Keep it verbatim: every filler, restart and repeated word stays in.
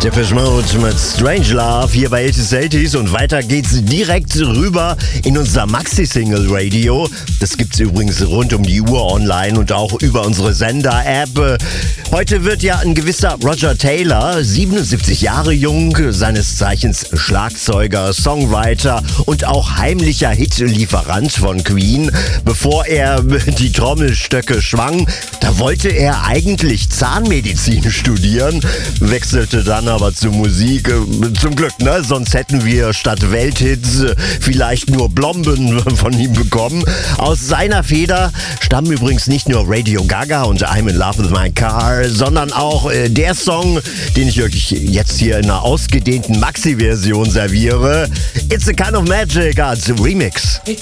Depeche Mode mit Strange Love hier bei achtzig achtzig und weiter geht's direkt rüber in unser Maxi-Single-Radio. Das gibt's übrigens rund um die Uhr online und auch über unsere Sender-App. Heute wird ja ein gewisser Roger Taylor, siebenundsiebzig Jahre jung, seines Zeichens Schlagzeuger, Songwriter und auch heimlicher Hitlieferant von Queen. Bevor er die Trommelstöcke schwang, da wollte er eigentlich Zahnmedizin studieren, wechselte dann aber zur Musik. Zum Glück, ne? Sonst hätten wir statt Welthits vielleicht nur Blomben von ihm bekommen. Aus seiner Feder stammen übrigens nicht nur Radio Gaga und I'm in Love with My Car, sondern auch äh, der Song, den ich euch jetzt hier in einer ausgedehnten Maxi-Version serviere. It's a Kind of Magic als Remix. It's